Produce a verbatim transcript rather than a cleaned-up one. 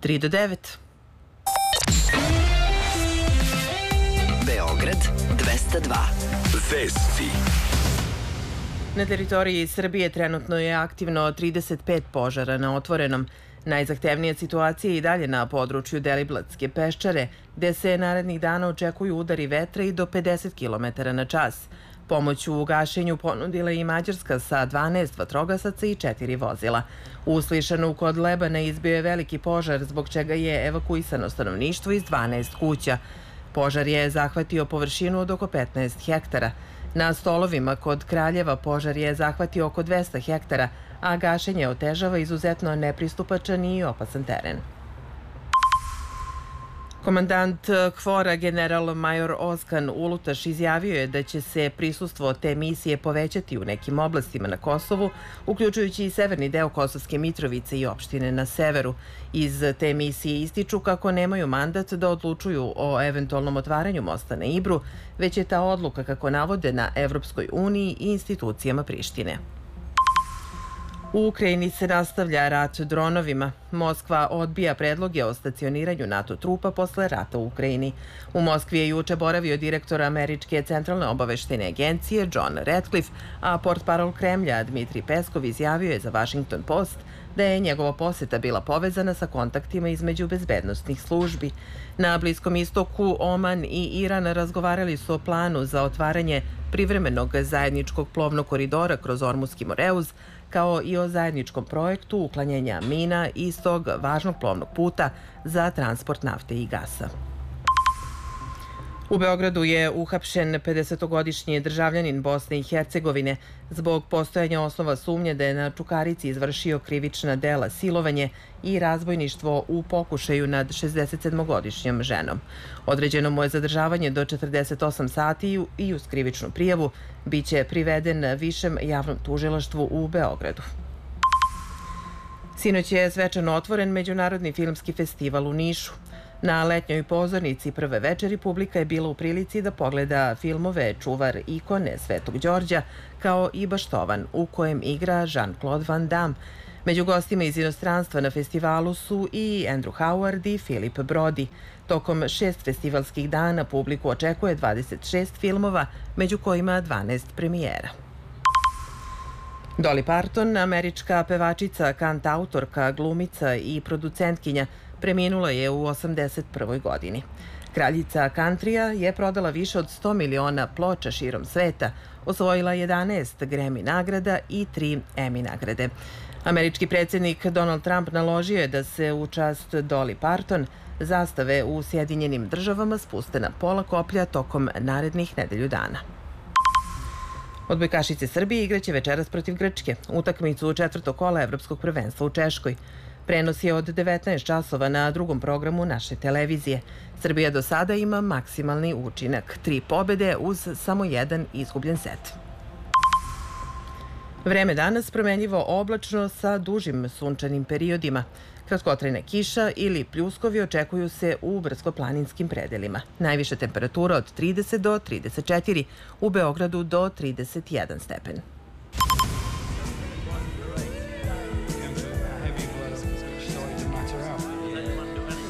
tri do devet. Beograd dvesta dva. Vesti. Na teritoriji Srbije trenutno je aktivno trideset pet požara na otvorenom. Najzahtevnija situacija je i dalje na području Deliblatske peščare, gde se narednih dana očekuju udari vetra i do pedeset kilometara na čas. Pomoć u gašenju ponudila i Mađarska sa dvanaest vatrogasaca i četiri vozila. U Slišanu kod Lebana izbio je veliki požar, zbog čega je evakuisano stanovništvo iz dvanaest kuća. Požar je zahvatio površinu od oko petnaest hektara. Na Stolovima kod Kraljeva požar je zahvatio oko dvesta hektara, a gašenje otežava izuzetno nepristupačan i opasan teren. Komandant KFOR-a general major Ozkan Ulutaš izjavio je da će se prisustvo te misije povećati u nekim oblastima na Kosovu, uključujući i severni deo Kosovske Mitrovice i opštine na severu. Iz te misije ističu kako nemaju mandat da odlučuju o eventualnom otvaranju mosta na Ibru, već je ta odluka, kako navode, na Evropskoj uniji i institucijama Prištine. U Ukrajini se nastavlja rat dronovima. Moskva odbija predloge o stacioniranju NATO trupa posle rata u Ukrajini. U Moskvi je juče boravio direktor Američke centralne obaveštene agencije John Ratcliffe, a portparol Kremlja Dmitrij Peskov izjavio je za Washington Post da je njegova poseta bila povezana sa kontaktima između bezbednostnih službi. Na Bliskom istoku Oman i Iran razgovarali su o planu za otvaranje privremenog zajedničkog plovnog koridora kroz Ormuski Moreuz, kao i o zajedničkom projektu uklanjanja mina iz tog važnog plovnog puta za transport nafte i gasa. U Beogradu je uhapšen pedesetogodišnji državljanin Bosne i Hercegovine zbog postojanja osnova sumnje da je na Čukarici izvršio krivična dela silovanje i razbojništvo u pokušaju nad šezdesetsedmogodišnjom ženom. Određeno mu je zadržavanje do četrdeset osam sati i uz krivičnu prijavu biće priveden Višem javnom tužilaštvu u Beogradu. Sinoć je svečano otvoren Međunarodni filmski festival u Nišu. Na letnjoj pozornici prve večeri publika je bila u prilici da pogleda filmove Čuvar ikone Svetog Đorđa kao i Baštovan, u kojem igra Jean-Claude Van Damme. Među gostima iz inostranstva na festivalu su i Andrew Howard i Philip Brody. Tokom šest festivalskih dana publiku očekuje dvadeset šest filmova, među kojima dvanaest premijera. Dolly Parton, američka pevačica, kantautorka, glumica i producentkinja, preminula je u osamdeset prvoj godini. Kraljica kantrija je prodala više od sto miliona ploča širom sveta, osvojila jedanaest Grammy nagrada i tri Emmy nagrade. Američki predsjednik Donald Trump naložio je da se u čast Dolly Parton zastave u Sjedinjenim državama spuste na pola koplja tokom narednih nedelju dana. Odbojkašice Srbije igraće večeras protiv Grčke, utakmicu četvrtog kola Evropskog prvenstva u Češkoj. Prenos je od devetnaest časova na drugom programu naše televizije. Srbija do sada ima maksimalni učinak, tri pobede uz samo jedan izgubljen set. Vreme danas promenljivo oblačno sa dužim sunčanim periodima. Kratkotrajna kiša ili pljuskovi očekuju se u brdsko-planinskim predelima. Najviša temperatura od trideset do trideset četiri, u Beogradu do trideset jedan stepen.